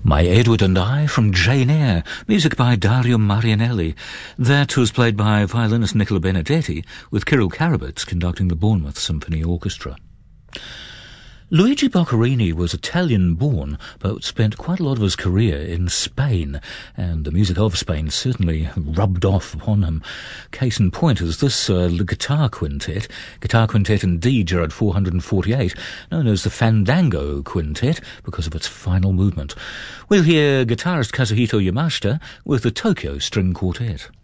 My Edward and I from Jane Eyre, music by Dario Marianelli. That was played by violinist Nicola Benedetti, with Kirill Karabets conducting the Bournemouth Symphony Orchestra. Luigi Boccherini was Italian-born, but spent quite a lot of his career in Spain, and the music of Spain certainly rubbed off upon him. Case in point is this guitar quintet in D, Gerard 448, known as the Fandango Quintet because of its final movement. We'll hear guitarist Kazuhito Yamashita with the Tokyo String Quartet.